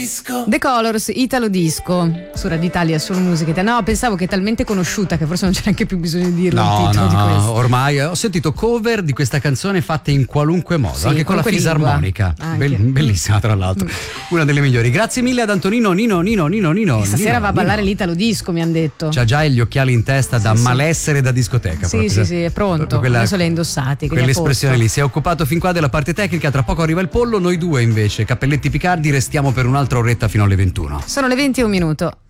The Colors, Italo Disco, su Radio Italia, solo musica. No, pensavo che è talmente conosciuta che forse non c'è neanche più bisogno di dirlo il titolo di questo. Ormai ho sentito cover di questa canzone fatte in qualunque modo, sì, anche con la fisarmonica. Bellissima tra l'altro, una delle migliori. Grazie mille ad Antonino Nino. Stasera va a ballare l'Italo Disco, mi hanno detto. C'ha già gli occhiali in testa da malessere da discoteca. Sì, è pronto. Adesso li ha indossati. Quell'espressione lì. Si è occupato fin qua della parte tecnica, tra poco arriva il pollo, noi due invece, Cappelletti Picardi, restiamo per un'altra oretta fino alle 21. Sono le 20 e un minuto.